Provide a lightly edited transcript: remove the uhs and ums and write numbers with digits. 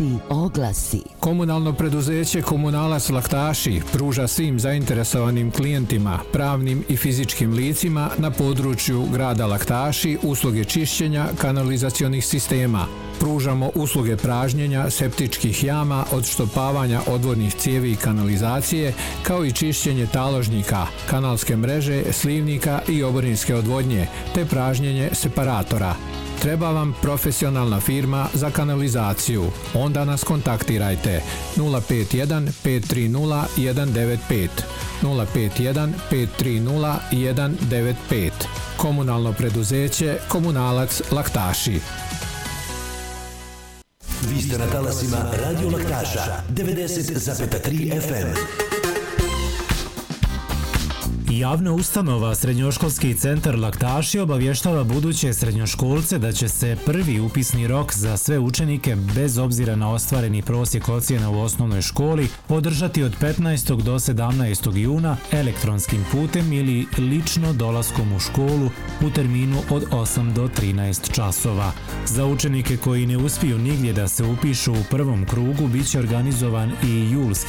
Oglasi. Komunalno preduzeće Komunalac Laktaši pruža svim zainteresovanim klijentima, pravnim i fizičkim licima na području grada Laktaši usluge čišćenja kanalizacionih sistema. Pružamo usluge pražnjenja septičkih jama, odštopavanja odvodnih cijevi i kanalizacije, kao i čišćenje taložnjika, kanalske mreže, slivnika i oborinske odvodnje, te pražnjenje separatora. Treba vam profesionalna firma za kanalizaciju? Onda nas kontaktirajte 051 530 195 051 530 195. Komunalno preduzeće Komunalac Laktaši. Vi ste na talasima Radio Laktaša 90,3 FM. Javna ustanova Srednjoškolski centar Laktaši obavještava buduće srednjoškolce da će se prvi upisni rok za sve učenike bez obzira na ostvareni prosjek ocjena u osnovnoj školi održati od 15. do 17. juna elektronskim putem ili lično dolaskom u školu u terminu od 8 do 13 časova. Za učenike koji ne uspiju nigdje da se upišu u prvom krugu bit će organizovan i julski